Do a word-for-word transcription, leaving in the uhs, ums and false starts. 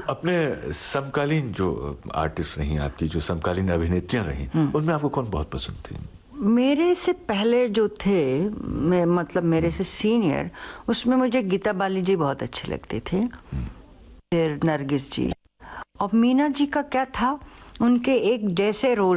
अपने समकालीन जो आर्टिस्ट रही आपकी, जो समकालीन अभिनेत्रियां रही, उनमें आपको कौन बहुत पसंद थी? मेरे से पहले जो थे, मैं मतलब मेरे से सीनियर, उसमें मुझे गीता बाली जी बहुत अच्छे लगते थे, फिर नरगिस जी। और मीना जी का क्या था, उनके एक जैसे रोल